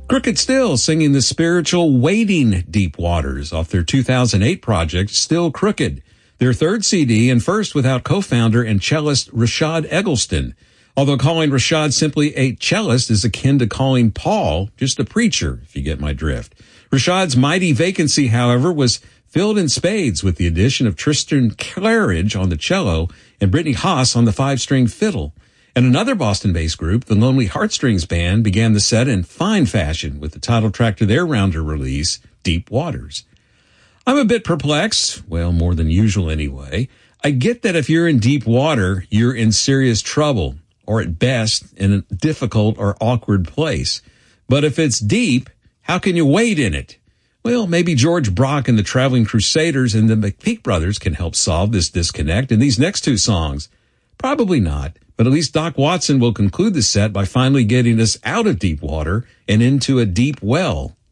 Crooked Still singing the spiritual Wading Deep Waters off their 2008 project, Still Crooked, their third CD and first without co-founder and cellist Rashad Eggleston. Although calling Rashad simply a cellist is akin to calling Paul just a preacher, if you get my drift. Rashad's mighty vacancy, however, was filled in spades with the addition of Tristan Claridge on the cello and Brittany Haas on the 5-string fiddle. And another Boston-based group, the Lonely Heartstrings Band, began the set in fine fashion with the title track to their rounder release, Deep Waters. I'm a bit perplexed, well, more than usual anyway. I get that if you're in deep water, you're in serious trouble, or at best, in a difficult or awkward place. But if it's deep, how can you wade in it? Well, maybe George Brock and the Traveling Crusaders and the McPeak Brothers can help solve this disconnect in these next two songs. Probably not, but at least Doc Watson will conclude the set by finally getting us out of deep water and into a deep well.